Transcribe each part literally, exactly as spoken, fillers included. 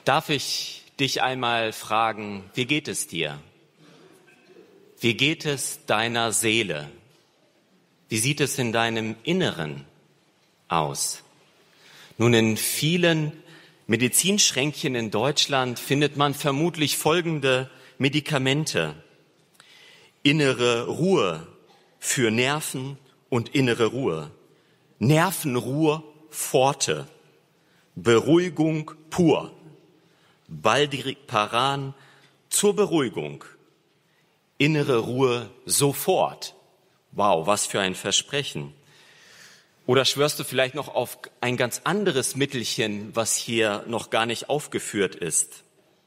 Darf ich dich einmal fragen, wie geht es dir? Wie geht es deiner Seele? Wie sieht es in deinem Inneren aus? Nun, in vielen Medizinschränkchen in Deutschland findet man vermutlich folgende Medikamente. Innere Ruhe für Nerven und innere Ruhe. Nervenruhe Forte. Beruhigung pur. Baldriparan zur Beruhigung. Innere Ruhe sofort. Wow, was für ein Versprechen. Oder schwörst du vielleicht noch auf ein ganz anderes Mittelchen, was hier noch gar nicht aufgeführt ist?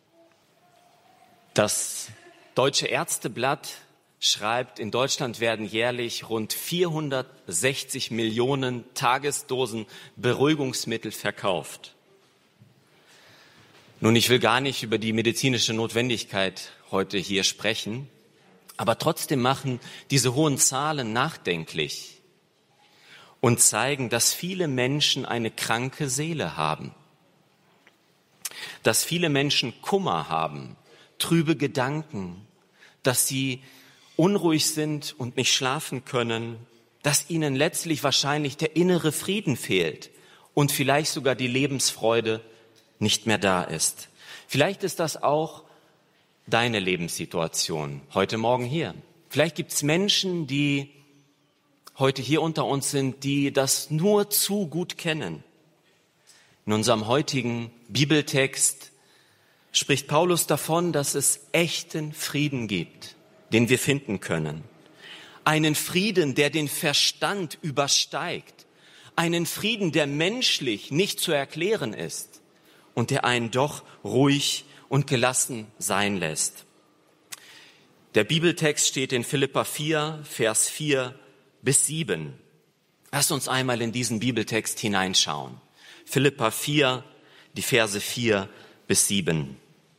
Das Deutsche Ärzteblatt schreibt, in Deutschland werden jährlich rund vierhundertsechzig Millionen Tagesdosen Beruhigungsmittel verkauft. Nun, ich will gar nicht über die medizinische Notwendigkeit heute hier sprechen, aber trotzdem machen diese hohen Zahlen nachdenklich und zeigen, dass viele Menschen eine kranke Seele haben, dass viele Menschen Kummer haben, trübe Gedanken, dass sie unruhig sind und nicht schlafen können, dass ihnen letztlich wahrscheinlich der innere Frieden fehlt und vielleicht sogar die Lebensfreude nicht mehr da ist. Vielleicht ist das auch deine Lebenssituation heute Morgen hier. Vielleicht gibt es Menschen, die heute hier unter uns sind, die das nur zu gut kennen. In unserem heutigen Bibeltext spricht Paulus davon, dass es echten Frieden gibt, den wir finden können. Einen Frieden, der den Verstand übersteigt. Einen Frieden, der menschlich nicht zu erklären ist und der einen doch ruhig und gelassen sein lässt. Der Bibeltext steht in Philipper vier, Vers vier bis sieben. Lass uns einmal in diesen Bibeltext hineinschauen. Philipper vier, die Verse vier bis sieben.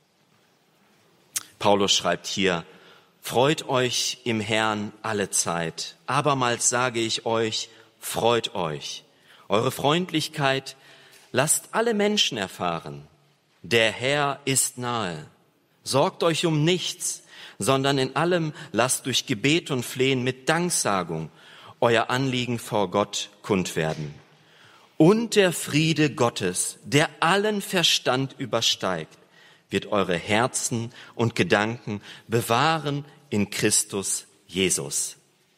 Paulus schreibt hier: Freut euch im Herrn alle Zeit. Abermals sage ich euch, freut euch. Eure Freundlichkeit lasst alle Menschen erfahren. Der Herr ist nahe. Sorgt euch um nichts, sondern in allem lasst durch Gebet und Flehen mit Danksagung euer Anliegen vor Gott kund werden. Und der Friede Gottes, der allen Verstand übersteigt, wird eure Herzen und Gedanken bewahren in Christus Jesus.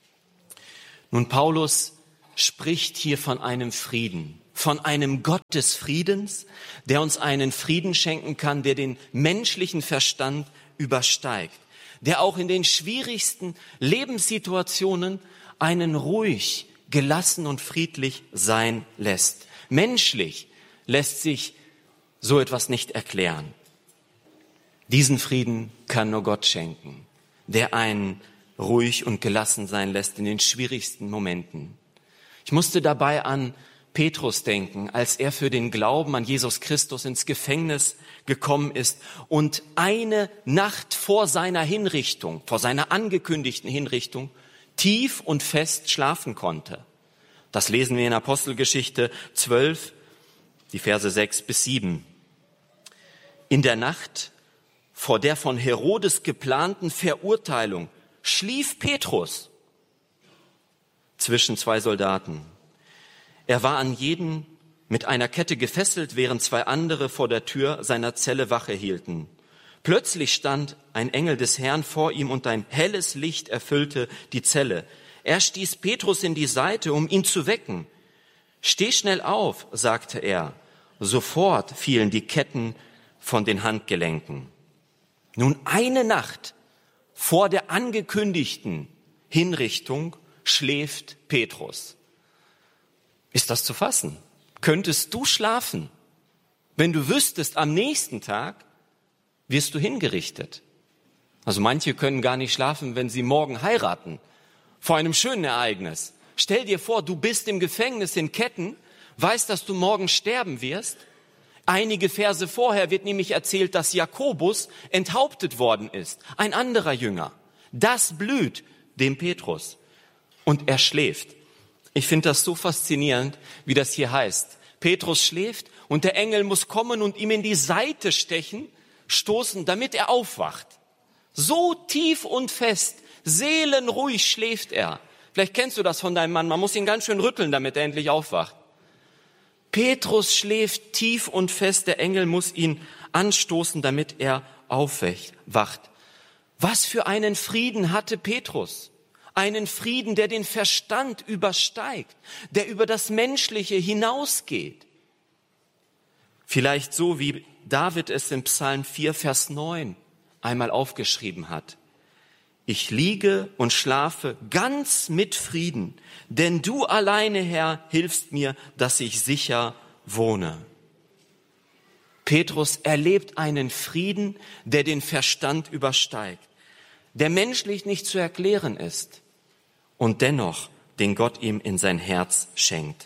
Nun, Paulus spricht hier von einem Frieden, von einem Gott des Friedens, der uns einen Frieden schenken kann, der den menschlichen Verstand übersteigt, der auch in den schwierigsten Lebenssituationen einen ruhig, gelassen und friedlich sein lässt. Menschlich lässt sich so etwas nicht erklären. Diesen Frieden kann nur Gott schenken, der einen ruhig und gelassen sein lässt in den schwierigsten Momenten. Ich musste dabei an Petrus denken, als er für den Glauben an Jesus Christus ins Gefängnis gekommen ist und eine Nacht vor seiner Hinrichtung, vor seiner angekündigten Hinrichtung, tief und fest schlafen konnte. Das lesen wir in Apostelgeschichte zwölf, die Verse sechs bis sieben. In der Nacht vor der von Herodes geplanten Verurteilung schlief Petrus zwischen zwei Soldaten. Er war an jeden mit einer Kette gefesselt, während zwei andere vor der Tür seiner Zelle Wache hielten. Plötzlich stand ein Engel des Herrn vor ihm und ein helles Licht erfüllte die Zelle. Er stieß Petrus in die Seite, um ihn zu wecken. Steh schnell auf, sagte er. Sofort fielen die Ketten von den Handgelenken. Nun, eine Nacht vor der angekündigten Hinrichtung schläft Petrus. Ist das zu fassen? Könntest du schlafen, wenn du wüsstest, am nächsten Tag wirst du hingerichtet? Also manche können gar nicht schlafen, wenn sie morgen heiraten, vor einem schönen Ereignis. Stell dir vor, du bist im Gefängnis in Ketten, weißt, dass du morgen sterben wirst. Einige Verse vorher wird nämlich erzählt, dass Jakobus enthauptet worden ist, ein anderer Jünger. Das blüht dem Petrus und er schläft. Ich finde das so faszinierend, wie das hier heißt. Petrus schläft und der Engel muss kommen und ihm in die Seite stechen, stoßen, damit er aufwacht. So tief und fest, seelenruhig schläft er. Vielleicht kennst du das von deinem Mann, man muss ihn ganz schön rütteln, damit er endlich aufwacht. Petrus schläft tief und fest, der Engel muss ihn anstoßen, damit er aufwacht. Was für einen Frieden hatte Petrus? Einen Frieden, der den Verstand übersteigt, der über das Menschliche hinausgeht. Vielleicht so, wie David es in Psalm vier, Vers neun einmal aufgeschrieben hat. Ich liege und schlafe ganz mit Frieden, denn du alleine, Herr, hilfst mir, dass ich sicher wohne. Petrus erlebt einen Frieden, der den Verstand übersteigt, der menschlich nicht zu erklären ist und dennoch den Gott ihm in sein Herz schenkt.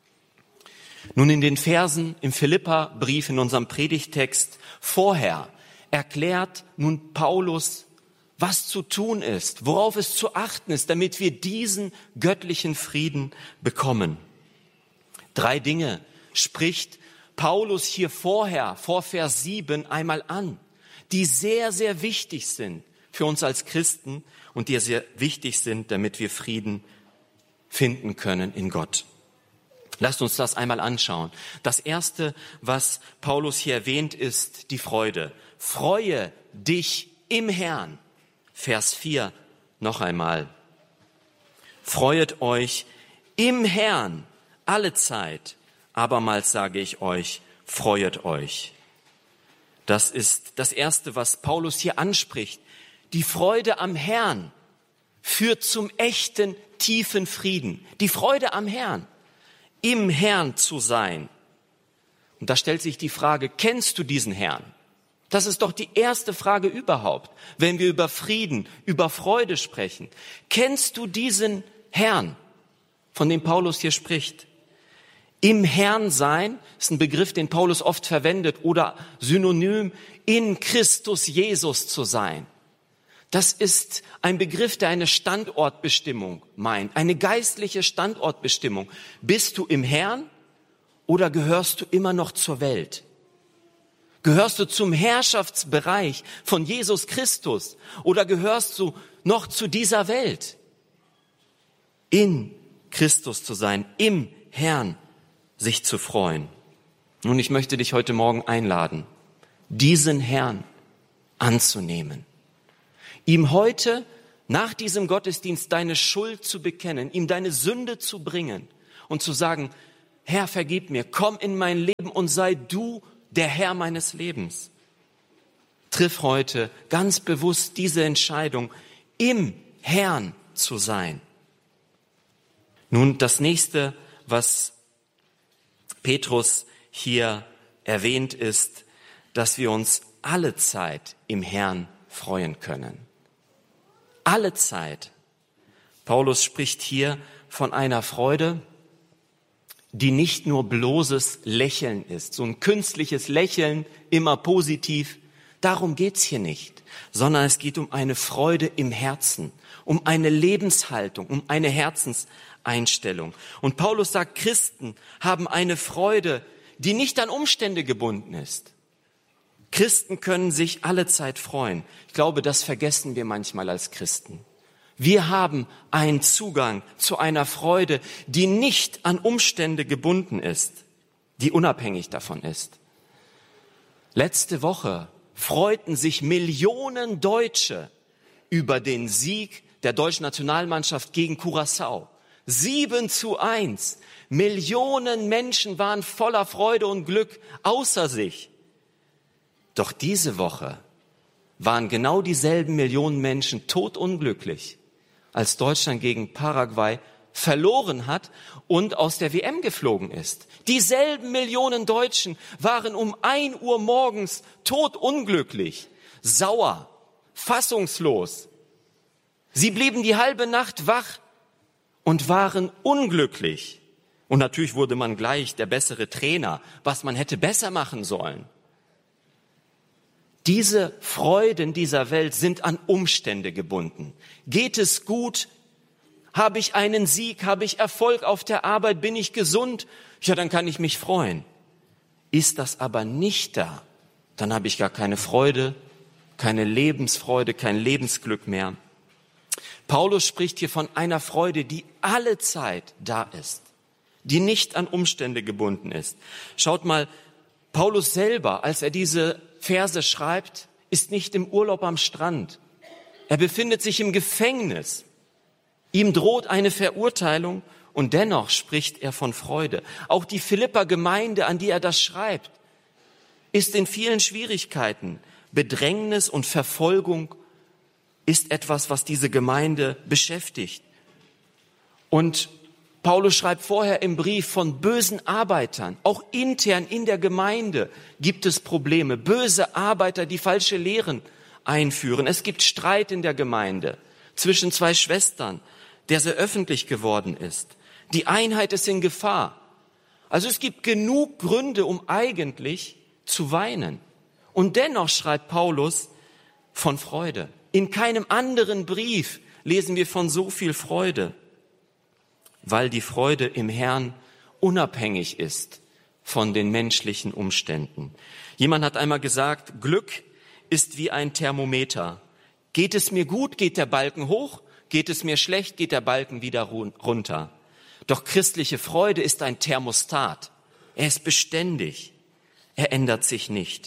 Nun in den Versen im Philipperbrief, in unserem Predigtext vorher, erklärt nun Paulus, was zu tun ist, worauf es zu achten ist, damit wir diesen göttlichen Frieden bekommen. Drei Dinge spricht Paulus hier vorher, vor Vers sieben, einmal an, die sehr, sehr wichtig sind für uns als Christen und die sehr wichtig sind, damit wir Frieden finden können in Gott. Lasst uns das einmal anschauen. Das Erste, was Paulus hier erwähnt, ist die Freude. Freue dich im Herrn. Vers vier noch einmal. Freuet euch im Herrn alle Zeit. Abermals sage ich euch, freuet euch. Das ist das Erste, was Paulus hier anspricht. Die Freude am Herrn führt zum echten, tiefen Frieden. Die Freude am Herrn, im Herrn zu sein. Und da stellt sich die Frage, kennst du diesen Herrn? Das ist doch die erste Frage überhaupt, wenn wir über Frieden, über Freude sprechen. Kennst du diesen Herrn, von dem Paulus hier spricht? Im Herrn sein ist ein Begriff, den Paulus oft verwendet, oder synonym in Christus Jesus zu sein. Das ist ein Begriff, der eine Standortbestimmung meint, eine geistliche Standortbestimmung. Bist du im Herrn oder gehörst du immer noch zur Welt? Gehörst du zum Herrschaftsbereich von Jesus Christus oder gehörst du noch zu dieser Welt? In Christus zu sein, im Herrn sich zu freuen. Nun, ich möchte dich heute Morgen einladen, diesen Herrn anzunehmen. Ihm heute nach diesem Gottesdienst deine Schuld zu bekennen, ihm deine Sünde zu bringen und zu sagen, Herr, vergib mir, komm in mein Leben und sei du der Herr meines Lebens. Triff heute ganz bewusst diese Entscheidung, im Herrn zu sein. Nun, das nächste, was Petrus hier erwähnt, ist, dass wir uns alle Zeit im Herrn freuen können. Alle Zeit. Paulus spricht hier von einer Freude, die nicht nur bloßes Lächeln ist, so ein künstliches Lächeln, immer positiv. Darum geht's hier nicht, sondern es geht um eine Freude im Herzen, um eine Lebenshaltung, um eine Herzenseinstellung. Und Paulus sagt, Christen haben eine Freude, die nicht an Umstände gebunden ist. Christen können sich alle Zeit freuen. Ich glaube, das vergessen wir manchmal als Christen. Wir haben einen Zugang zu einer Freude, die nicht an Umstände gebunden ist, die unabhängig davon ist. Letzte Woche freuten sich Millionen Deutsche über den Sieg der deutschen Nationalmannschaft gegen Curaçao. Sieben zu eins. Millionen Menschen waren voller Freude und Glück außer sich. Doch diese Woche waren genau dieselben Millionen Menschen todunglücklich, als Deutschland gegen Paraguay verloren hat und aus der W M geflogen ist. Dieselben Millionen Deutschen waren um ein Uhr morgens todunglücklich, sauer, fassungslos. Sie blieben die halbe Nacht wach und waren unglücklich. Und natürlich wurde man gleich der bessere Trainer, was man hätte besser machen sollen. Diese Freuden dieser Welt sind an Umstände gebunden. Geht es gut, Habe ich einen Sieg? Habe ich Erfolg auf der Arbeit? Bin ich gesund? Ja, dann kann ich mich freuen. Ist das aber nicht da, dann habe ich gar keine Freude, keine Lebensfreude, kein Lebensglück mehr. Paulus spricht hier von einer Freude, die alle Zeit da ist, die nicht an Umstände gebunden ist. Schaut mal, Paulus selber, als er diese Verse schreibt, ist nicht im Urlaub am Strand. Er befindet sich im Gefängnis. Ihm droht eine Verurteilung und dennoch spricht er von Freude. Auch die Philipper-Gemeinde, an die er das schreibt, ist in vielen Schwierigkeiten. Bedrängnis und Verfolgung ist etwas, was diese Gemeinde beschäftigt. Und Paulus schreibt vorher im Brief von bösen Arbeitern. Auch intern in der Gemeinde gibt es Probleme. Böse Arbeiter, die falsche Lehren einführen. Es gibt Streit in der Gemeinde zwischen zwei Schwestern, der sehr öffentlich geworden ist. Die Einheit ist in Gefahr. Also es gibt genug Gründe, um eigentlich zu weinen. Und dennoch schreibt Paulus von Freude. In keinem anderen Brief lesen wir von so viel Freude, weil die Freude im Herrn unabhängig ist von den menschlichen Umständen. Jemand hat einmal gesagt, Glück ist wie ein Thermometer. Geht es mir gut, geht der Balken hoch, geht es mir schlecht, geht der Balken wieder runter. Doch christliche Freude ist ein Thermostat. Er ist beständig. Er ändert sich nicht.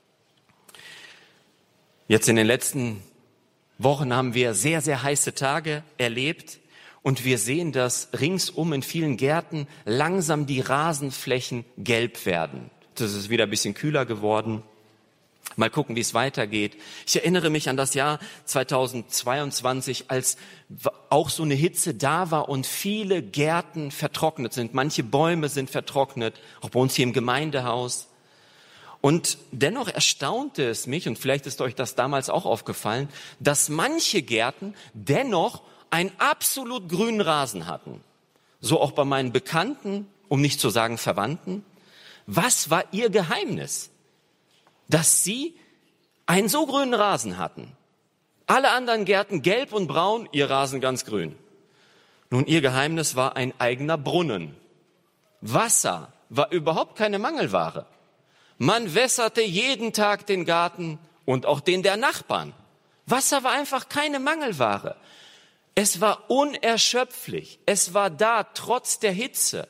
Jetzt in den letzten Wochen haben wir sehr, sehr heiße Tage erlebt und wir sehen, dass ringsum in vielen Gärten langsam die Rasenflächen gelb werden. Das ist wieder ein bisschen kühler geworden. Mal gucken, wie es weitergeht. Ich erinnere mich an das Jahr zweitausendzweiundzwanzig, als auch so eine Hitze da war und viele Gärten vertrocknet sind. Manche Bäume sind vertrocknet, auch bei uns hier im Gemeindehaus. Und dennoch erstaunte es mich, und vielleicht ist euch das damals auch aufgefallen, dass manche Gärten dennoch einen absolut grünen Rasen hatten. So auch bei meinen Bekannten, um nicht zu sagen Verwandten. Was war ihr Geheimnis? Dass sie einen so grünen Rasen hatten. Alle anderen Gärten gelb und braun, ihr Rasen ganz grün. Nun, ihr Geheimnis war ein eigener Brunnen. Wasser war überhaupt keine Mangelware. Man wässerte jeden Tag den Garten und auch den der Nachbarn. Wasser war einfach keine Mangelware. Es war unerschöpflich. Es war da, trotz der Hitze.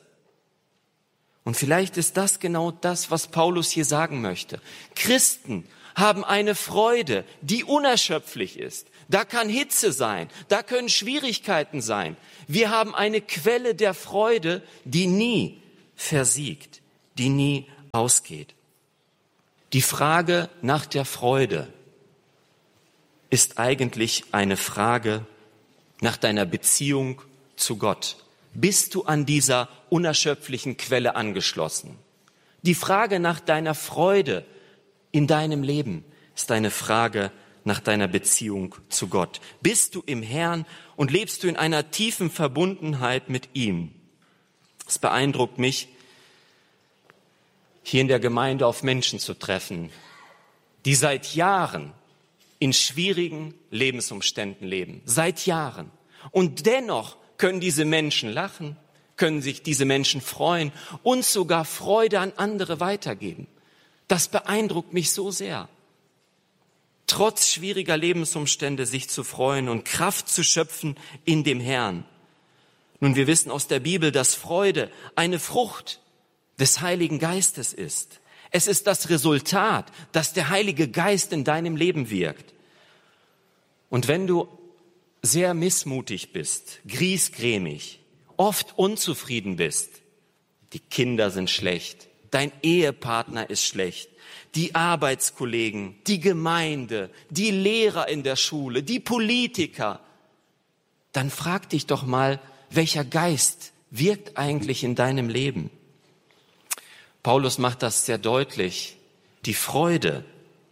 Und vielleicht ist das genau das, was Paulus hier sagen möchte. Christen haben eine Freude, die unerschöpflich ist. Da kann Hitze sein, da können Schwierigkeiten sein. Wir haben eine Quelle der Freude, die nie versiegt, die nie ausgeht. Die Frage nach der Freude ist eigentlich eine Frage nach deiner Beziehung zu Gott. Bist du an dieser unerschöpflichen Quelle angeschlossen? Die Frage nach deiner Freude in deinem Leben ist eine Frage nach deiner Beziehung zu Gott. Bist du im Herrn und lebst du in einer tiefen Verbundenheit mit ihm? Es beeindruckt mich, hier in der Gemeinde auf Menschen zu treffen, die seit Jahren in schwierigen Lebensumständen leben. Seit Jahren. Und dennoch können diese Menschen lachen, können sich diese Menschen freuen und sogar Freude an andere weitergeben. Das beeindruckt mich so sehr. Trotz schwieriger Lebensumstände sich zu freuen und Kraft zu schöpfen in dem Herrn. Nun, wir wissen aus der Bibel, dass Freude eine Frucht des Heiligen Geistes ist. Es ist das Resultat, dass der Heilige Geist in deinem Leben wirkt. Und wenn du sehr missmutig bist, griesgrämig, oft unzufrieden bist, die Kinder sind schlecht, dein Ehepartner ist schlecht, die Arbeitskollegen, die Gemeinde, die Lehrer in der Schule, die Politiker, dann frag dich doch mal, welcher Geist wirkt eigentlich in deinem Leben? Paulus macht das sehr deutlich. Die Freude,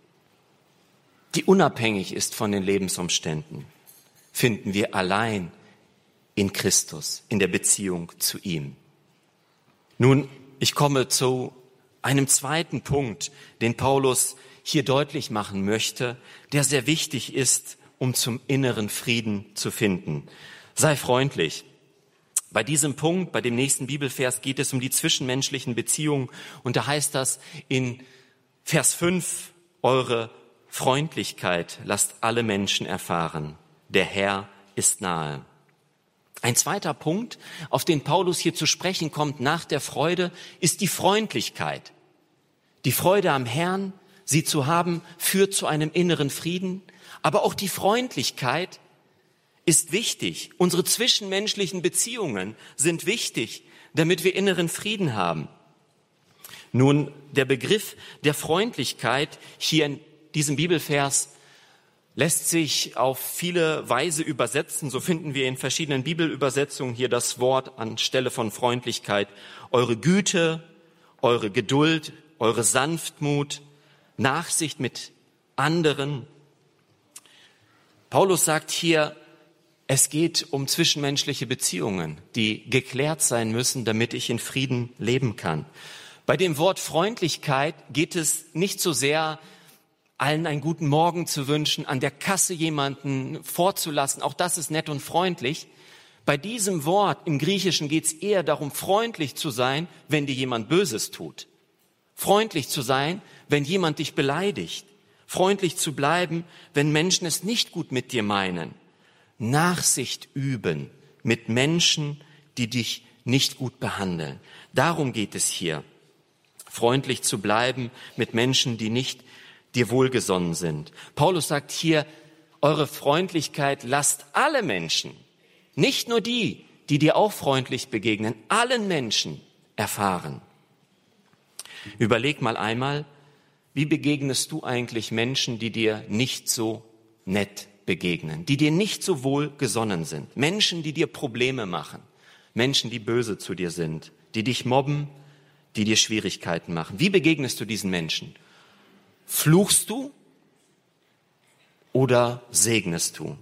die unabhängig ist von den Lebensumständen, finden wir allein in Christus, in der Beziehung zu ihm. Nun, ich komme zu einem zweiten Punkt, den Paulus hier deutlich machen möchte, der sehr wichtig ist, um zum inneren Frieden zu finden. Sei freundlich. Bei diesem Punkt, bei dem nächsten Bibelvers, geht es um die zwischenmenschlichen Beziehungen. Und da heißt das in Vers fünf, eure Freundlichkeit lasst alle Menschen erfahren. Der Herr ist nahe. Ein zweiter Punkt, auf den Paulus hier zu sprechen kommt nach der Freude, ist die Freundlichkeit. Die Freude am Herrn, sie zu haben, führt zu einem inneren Frieden. Aber auch die Freundlichkeit ist wichtig. Unsere zwischenmenschlichen Beziehungen sind wichtig, damit wir inneren Frieden haben. Nun, der Begriff der Freundlichkeit hier in diesem Bibelvers lässt sich auf viele Weise übersetzen. So finden wir in verschiedenen Bibelübersetzungen hier das Wort anstelle von Freundlichkeit. Eure Güte, eure Geduld, eure Sanftmut, Nachsicht mit anderen. Paulus sagt hier, es geht um zwischenmenschliche Beziehungen, die geklärt sein müssen, damit ich in Frieden leben kann. Bei dem Wort Freundlichkeit geht es nicht so sehr, allen einen guten Morgen zu wünschen, an der Kasse jemanden vorzulassen. Auch das ist nett und freundlich. Bei diesem Wort im Griechischen geht es eher darum, freundlich zu sein, wenn dir jemand Böses tut. Freundlich zu sein, wenn jemand dich beleidigt. Freundlich zu bleiben, wenn Menschen es nicht gut mit dir meinen. Nachsicht üben mit Menschen, die dich nicht gut behandeln. Darum geht es hier. Freundlich zu bleiben mit Menschen, die nicht dir wohlgesonnen sind. Paulus sagt hier, eure Freundlichkeit lasst alle Menschen, nicht nur die, die dir auch freundlich begegnen, allen Menschen erfahren. Überleg mal einmal, wie begegnest du eigentlich Menschen, die dir nicht so nett begegnen, die dir nicht so wohlgesonnen sind, Menschen, die dir Probleme machen, Menschen, die böse zu dir sind, die dich mobben, die dir Schwierigkeiten machen. Wie begegnest du diesen Menschen? Fluchst du oder segnest du?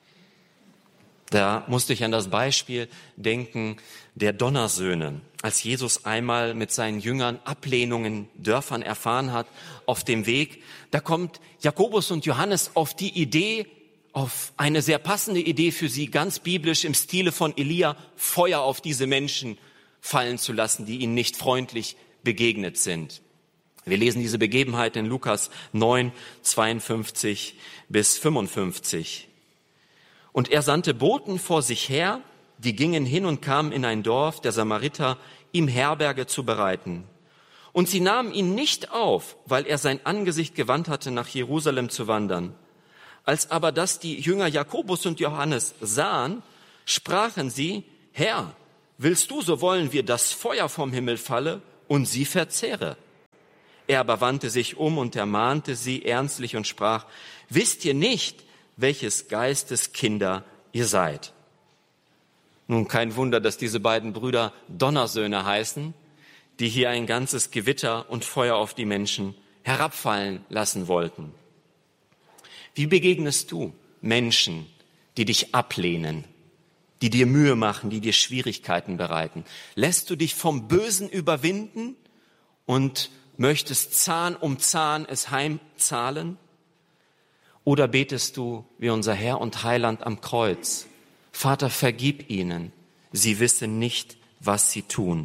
Da musste ich an das Beispiel denken der Donnersöhne. Als Jesus einmal mit seinen Jüngern Ablehnung in Dörfern erfahren hat, auf dem Weg, da kommt Jakobus und Johannes auf die Idee, auf eine sehr passende Idee für sie, ganz biblisch im Stile von Elia, Feuer auf diese Menschen fallen zu lassen, die ihnen nicht freundlich begegnet sind. Wir lesen diese Begebenheit in Lukas neun, zweiundfünfzig bis fünfundfünfzig. Und er sandte Boten vor sich her, die gingen hin und kamen in ein Dorf der Samariter, ihm Herberge zu bereiten. Und sie nahmen ihn nicht auf, weil er sein Angesicht gewandt hatte, nach Jerusalem zu wandern. Als aber das die Jünger Jakobus und Johannes sahen, sprachen sie, Herr, willst du, so wollen wir, dass Feuer vom Himmel falle und sie verzehre. Er aber wandte sich um und ermahnte sie ernstlich und sprach, wisst ihr nicht, welches Geistes Kinder ihr seid? Nun, kein Wunder, dass diese beiden Brüder Donnersöhne heißen, die hier ein ganzes Gewitter und Feuer auf die Menschen herabfallen lassen wollten. Wie begegnest du Menschen, die dich ablehnen, die dir Mühe machen, die dir Schwierigkeiten bereiten? Lässt du dich vom Bösen überwinden und möchtest Zahn um Zahn es heimzahlen? Oder betest du wie unser Herr und Heiland am Kreuz? Vater, vergib ihnen, sie wissen nicht, was sie tun.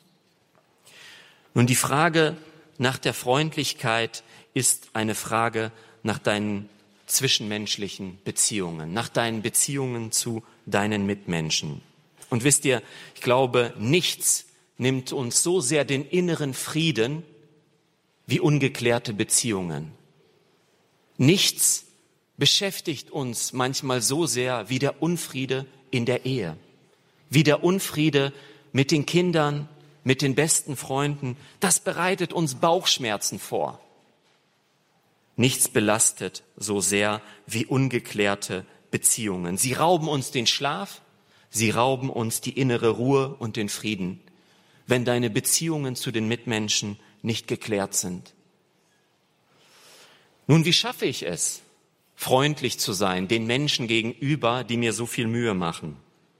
Nun, die Frage nach der Freundlichkeit ist eine Frage nach deinen zwischenmenschlichen Beziehungen, nach deinen Beziehungen zu deinen Mitmenschen. Und wisst ihr, ich glaube, nichts nimmt uns so sehr den inneren Frieden wie ungeklärte Beziehungen. Nichts beschäftigt uns manchmal so sehr wie der Unfriede in der Ehe, wie der Unfriede mit den Kindern, mit den besten Freunden. Das bereitet uns Bauchschmerzen vor. Nichts belastet so sehr wie ungeklärte Beziehungen. Sie rauben uns den Schlaf, sie rauben uns die innere Ruhe und den Frieden, wenn deine Beziehungen zu den Mitmenschen nicht geklärt sind. Nun, wie schaffe ich es, freundlich zu sein, den Menschen gegenüber, die mir so viel Mühe machen?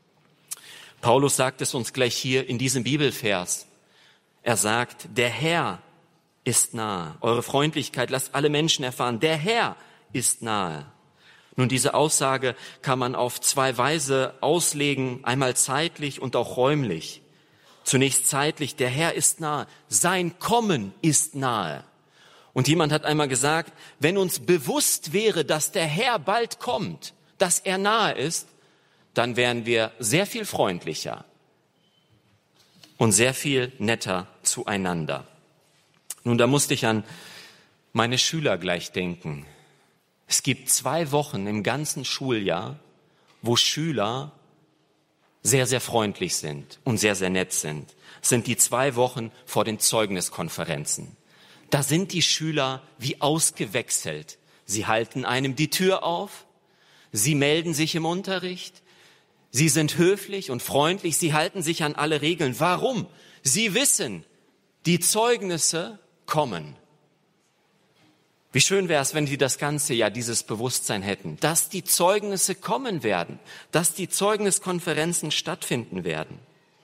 Paulus sagt es uns gleich hier in diesem Bibelvers. Er sagt, der Herr ist nahe. Eure Freundlichkeit lasst alle Menschen erfahren. Der Herr ist nahe. Nun, diese Aussage kann man auf zwei Weise auslegen, einmal zeitlich und auch räumlich. Zunächst zeitlich, der Herr ist nahe, sein Kommen ist nahe. Und jemand hat einmal gesagt, wenn uns bewusst wäre, dass der Herr bald kommt, dass er nahe ist, dann wären wir sehr viel freundlicher und sehr viel netter zueinander. Nun, da musste ich an meine Schüler gleich denken. Es gibt zwei Wochen im ganzen Schuljahr, wo Schüler sehr, sehr freundlich sind und sehr, sehr nett sind. Es sind die zwei Wochen vor den Zeugniskonferenzen. Da sind die Schüler wie ausgewechselt. Sie halten einem die Tür auf, sie melden sich im Unterricht, sie sind höflich und freundlich, sie halten sich an alle Regeln. Warum? Sie wissen, die Zeugnisse kommen. Wie schön wäre es, wenn Sie das ganze Jahr dieses Bewusstsein hätten, dass die Zeugnisse kommen werden, dass die Zeugniskonferenzen stattfinden werden.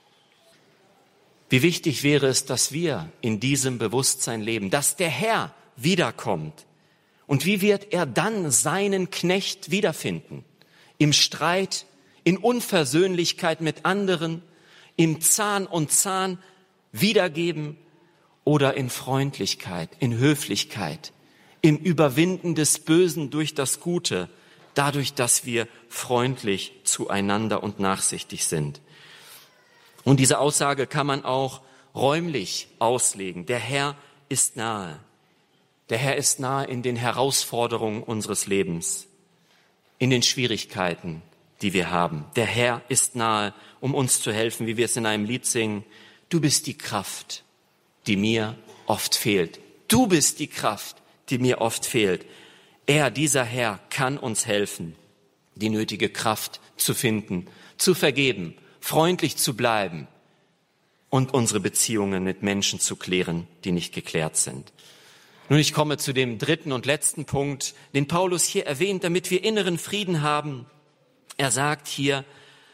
Wie wichtig wäre es, dass wir in diesem Bewusstsein leben, dass der Herr wiederkommt. Und wie wird er dann seinen Knecht wiederfinden? Im Streit, in Unversöhnlichkeit mit anderen, im Zahn und Zahn wiedergeben oder in Freundlichkeit, in Höflichkeit, im Überwinden des Bösen durch das Gute, dadurch, dass wir freundlich zueinander und nachsichtig sind. Und diese Aussage kann man auch räumlich auslegen. Der Herr ist nahe. Der Herr ist nahe in den Herausforderungen unseres Lebens, in den Schwierigkeiten, die wir haben. Der Herr ist nahe, um uns zu helfen, wie wir es in einem Lied singen. Du bist die Kraft, die mir oft fehlt. Du bist die Kraft, die mir oft fehlt. Er, dieser Herr, kann uns helfen, die nötige Kraft zu finden, zu vergeben, freundlich zu bleiben und unsere Beziehungen mit Menschen zu klären, die nicht geklärt sind. Nun, ich komme zu dem dritten und letzten Punkt, den Paulus hier erwähnt, damit wir inneren Frieden haben. Er sagt hier,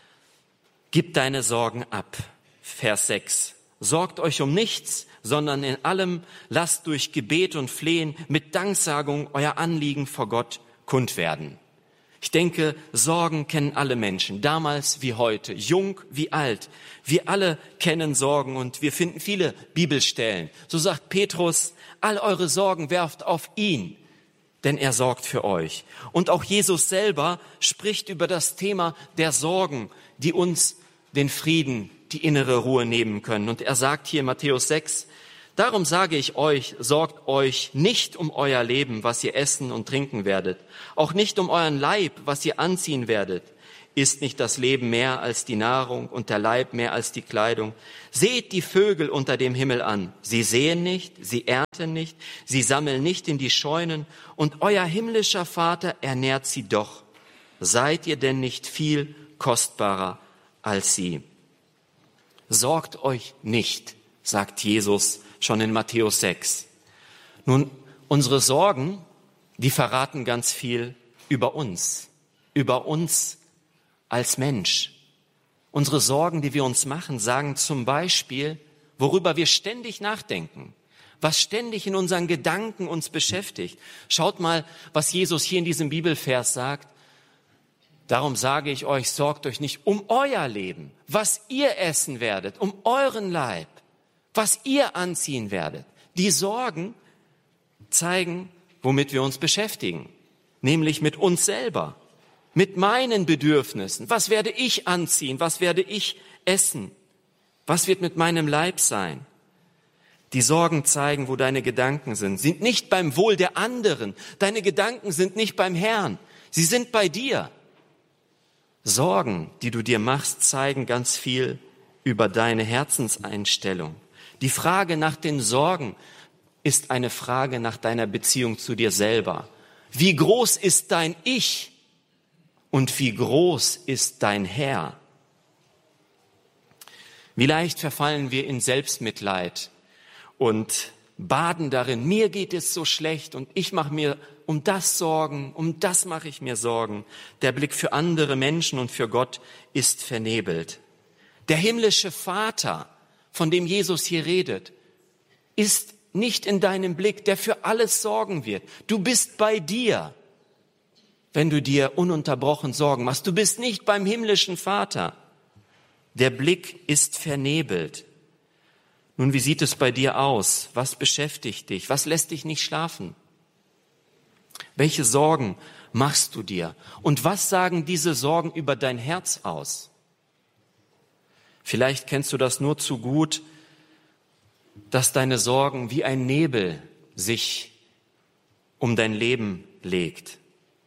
gib deine Sorgen ab. Vers sechs. Sorgt euch um nichts, sondern in allem lasst durch Gebet und Flehen mit Danksagung euer Anliegen vor Gott kund werden. Ich denke, Sorgen kennen alle Menschen, damals wie heute, jung wie alt. Wir alle kennen Sorgen und wir finden viele Bibelstellen. So sagt Petrus, all eure Sorgen werft auf ihn, denn er sorgt für euch. Und auch Jesus selber spricht über das Thema der Sorgen, die uns den Frieden, die innere Ruhe nehmen können. Und er sagt hier in Matthäus sechs, darum sage ich euch, sorgt euch nicht um euer Leben, was ihr essen und trinken werdet, auch nicht um euren Leib, was ihr anziehen werdet. Ist nicht das Leben mehr als die Nahrung und der Leib mehr als die Kleidung? Seht die Vögel unter dem Himmel an. Sie säen nicht, sie ernten nicht, sie sammeln nicht in die Scheunen, und euer himmlischer Vater ernährt sie doch. Seid ihr denn nicht viel kostbarer als sie? Sorgt euch nicht, sagt Jesus schon in Matthäus sechs. Nun, unsere Sorgen, die verraten ganz viel über uns, über uns als Mensch. Unsere Sorgen, die wir uns machen, sagen zum Beispiel, worüber wir ständig nachdenken, was ständig in unseren Gedanken uns beschäftigt. Schaut mal, was Jesus hier in diesem Bibelvers sagt. Darum sage ich euch, sorgt euch nicht um euer Leben, was ihr essen werdet, um euren Leib, was ihr anziehen werdet. Die Sorgen zeigen, womit wir uns beschäftigen, nämlich mit uns selber, mit meinen Bedürfnissen. Was werde ich anziehen? Was werde ich essen? Was wird mit meinem Leib sein? Die Sorgen zeigen, wo deine Gedanken sind. Sind nicht beim Wohl der anderen. Deine Gedanken sind nicht beim Herrn. Sie sind bei dir. Sorgen, die du dir machst, zeigen ganz viel über deine Herzenseinstellung. Die Frage nach den Sorgen ist eine Frage nach deiner Beziehung zu dir selber. Wie groß ist dein Ich und wie groß ist dein Herr? Wie leicht verfallen wir in Selbstmitleid und baden darin, mir geht es so schlecht und ich mache mir um das Sorgen, um das mache ich mir Sorgen. Der Blick für andere Menschen und für Gott ist vernebelt. Der himmlische Vater, von dem Jesus hier redet, ist nicht in deinem Blick, der für alles sorgen wird. Du bist bei dir. wenn du dir ununterbrochen Sorgen machst. Du bist nicht beim himmlischen Vater. Der Blick ist vernebelt. Nun, wie sieht es bei dir aus? Was beschäftigt dich? Was lässt dich nicht schlafen? Welche Sorgen machst du dir? Und was sagen diese Sorgen über dein Herz aus? Vielleicht kennst du das nur zu gut, dass deine Sorgen wie ein Nebel sich um dein Leben legt.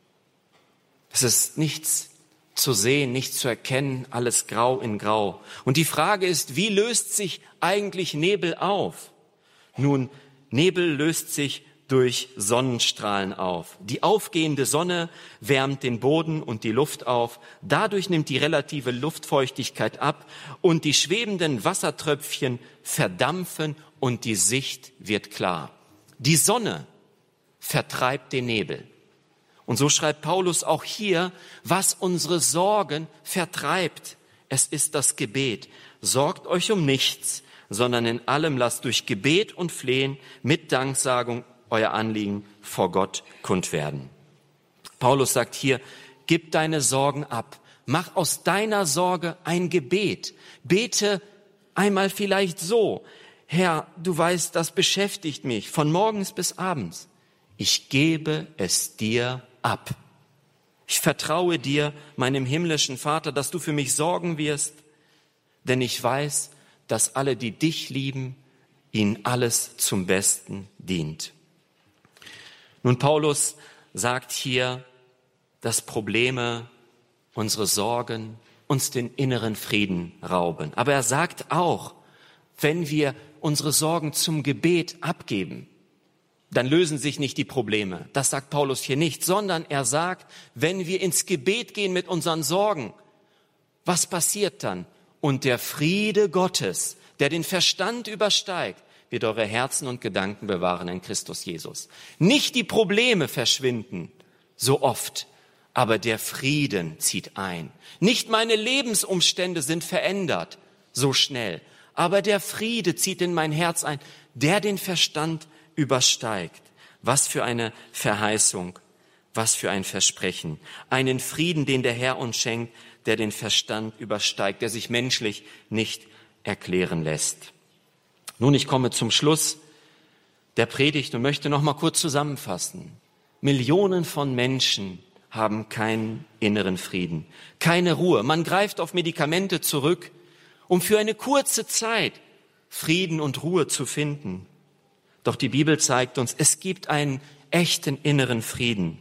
Es ist nichts zu sehen, nichts zu erkennen, alles grau in grau. Und die Frage ist, wie löst sich eigentlich Nebel auf? Nun, Nebel löst sich durch Sonnenstrahlen auf. Die aufgehende Sonne wärmt den Boden und die Luft auf. Dadurch nimmt die relative Luftfeuchtigkeit ab und die schwebenden Wassertröpfchen verdampfen und die Sicht wird klar. Die Sonne vertreibt den Nebel. Und so schreibt Paulus auch hier, was unsere Sorgen vertreibt. Es ist das Gebet. Sorgt euch um nichts, sondern in allem lasst durch Gebet und Flehen mit Danksagung euer Anliegen vor Gott kund werden. Paulus sagt hier, gib deine Sorgen ab. Mach aus deiner Sorge ein Gebet. Bete einmal vielleicht so: Herr, du weißt, das beschäftigt mich von morgens bis abends. Ich gebe es dir ab. Ich vertraue dir, meinem himmlischen Vater, dass du für mich sorgen wirst, denn ich weiß, dass alle, die dich lieben, ihnen alles zum Besten dient. Nun, Paulus sagt hier, dass Probleme, unsere Sorgen uns den inneren Frieden rauben. Aber er sagt auch, wenn wir unsere Sorgen zum Gebet abgeben, dann lösen sich nicht die Probleme. Das sagt Paulus hier nicht, sondern er sagt, wenn wir ins Gebet gehen mit unseren Sorgen, was passiert dann? Und der Friede Gottes, der den Verstand übersteigt, wird eure Herzen und Gedanken bewahren in Christus Jesus. Nicht die Probleme verschwinden so oft, aber der Frieden zieht ein. Nicht meine Lebensumstände sind verändert so schnell, aber der Friede zieht in mein Herz ein, der den Verstand übersteigt. Was für eine Verheißung, was für ein Versprechen. Einen Frieden, den der Herr uns schenkt, der den Verstand übersteigt, der sich menschlich nicht erklären lässt. Nun, ich komme zum Schluss der Predigt und möchte noch mal kurz zusammenfassen. Millionen von Menschen haben keinen inneren Frieden, keine Ruhe. Man greift auf Medikamente zurück, um für eine kurze Zeit Frieden und Ruhe zu finden. Doch die Bibel zeigt uns, es gibt einen echten inneren Frieden.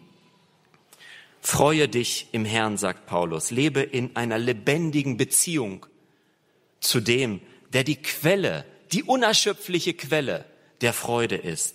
Freue dich im Herrn, sagt Paulus. Lebe in einer lebendigen Beziehung zu dem, der die Quelle, die unerschöpfliche Quelle der Freude ist.